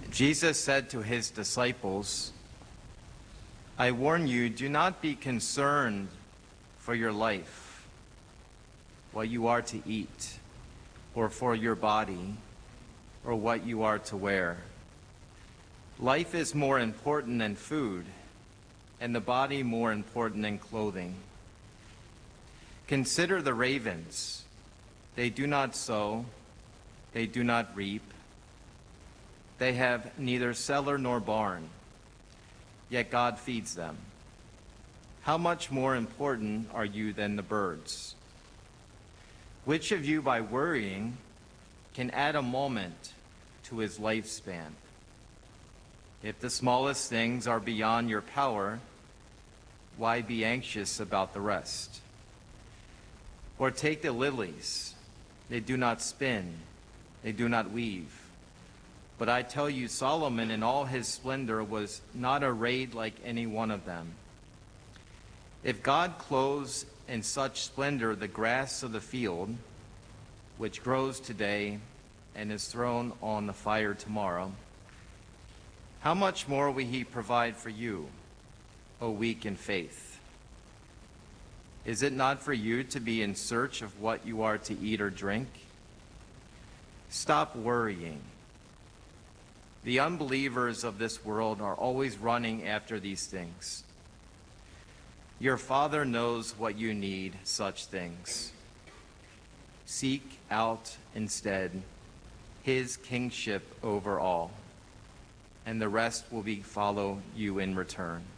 Jesus said to his disciples, I warn you, do not be concerned for your life, what you are to eat, or for your body, or what you are to wear. Life is more important than food, and the body more important than clothing. Consider the ravens. They do not sow, they do not reap. They have neither cellar nor barn, yet God feeds them. How much more important are you than the birds? Which of you, by worrying, can add a moment to his lifespan? If the smallest things are beyond your power, why be anxious about the rest? Or take the lilies. They do not spin, they do not weave. But I tell you, Solomon in all his splendor was not arrayed like any one of them. If God clothes in such splendor the grass of the field, which grows today and is thrown on the fire tomorrow, how much more will he provide for you, O weak in faith? Is it not for you to be in search of what you are to eat or drink? Stop worrying. The unbelievers of this world are always running after these things. Your Father knows what you need, such things. Seek out instead his kingship over all, and the rest will follow you in return.